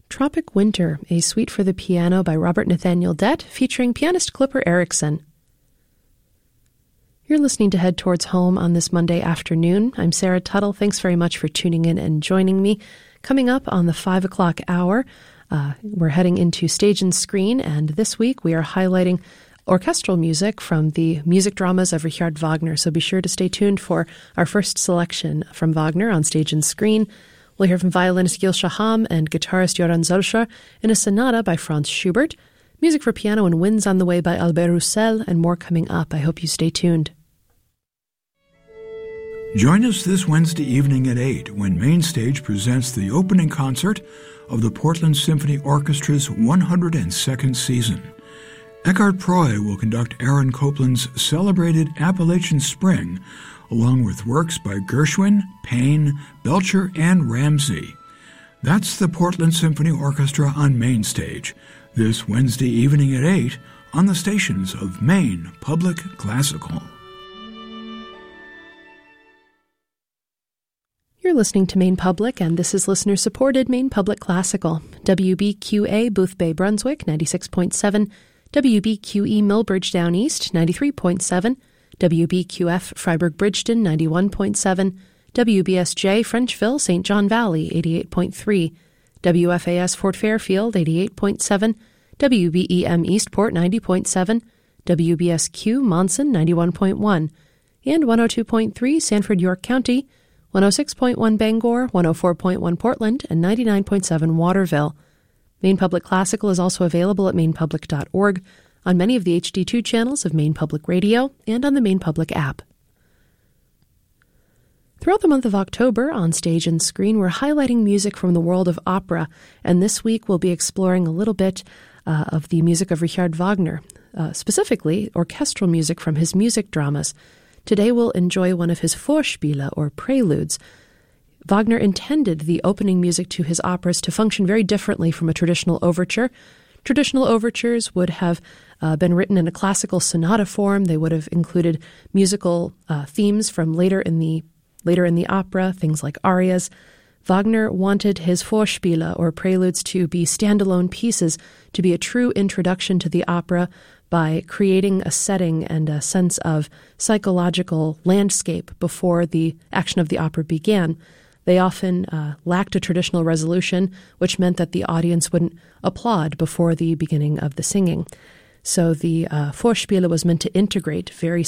Tropic Winter, a suite for the piano by Robert Nathaniel Dett, featuring pianist Clipper Erickson. You're listening to Head Towards Home on this Monday afternoon. I'm Sarah Tuttle. Thanks very much for tuning in and joining me. Coming up on the 5 o'clock hour, we're heading into Stage and Screen, and this week we are highlighting orchestral music from the music dramas of Richard Wagner. So be sure to stay tuned for our first selection from Wagner on Stage and Screen. We'll hear from violinist Gil Shaham and guitarist Joran Zölscher in a sonata by Franz Schubert, music for piano and winds on the way by Albert Roussel, and more coming up. I hope you stay tuned. Join us this Wednesday evening at 8 when Mainstage presents the opening concert of the Portland Symphony Orchestra's 102nd season. Eckhart Proy will conduct Aaron Copland's celebrated Appalachian Spring, along with works by Gershwin, Payne, Belcher, and Ramsey. That's the Portland Symphony Orchestra on Mainstage, this Wednesday evening at 8 on the stations of Maine Public Classical. You're listening to Maine Public, and this is listener-supported Maine Public Classical. WBQA Boothbay, Brunswick, 96.7, WBQE Millbridge Down East, 93.7, WBQF Freiburg-Bridgeton, 91.7, WBSJ Frenchville, St. John Valley, 88.3, WFAS Fort Fairfield, 88.7, WBEM Eastport, 90.7, WBSQ Monson, 91.1, and 102.3 Sanford, York County, 106.1 Bangor, 104.1 Portland, and 99.7 Waterville. Maine Public Classical is also available at mainepublic.org, on many of the HD2 channels of Maine Public Radio, and on the Maine Public app. Throughout the month of October, on Stage and Screen, we're highlighting music from the world of opera, and this week we'll be exploring a little bit of the music of Richard Wagner, specifically orchestral music from his music dramas. Today we'll enjoy one of his Vorspiele, or preludes. Wagner intended the opening music to his operas to function very differently from a traditional overture. Traditional overtures would have been written in a classical sonata form. They would have included musical themes from later in the opera, things like arias. Wagner wanted his Vorspiele, or preludes, to be standalone pieces, to be a true introduction to the opera by creating a setting and a sense of psychological landscape before the action of the opera began. They often lacked a traditional resolution, which meant that the audience wouldn't applaud before the beginning of the singing. So the Vorspiele was meant to integrate very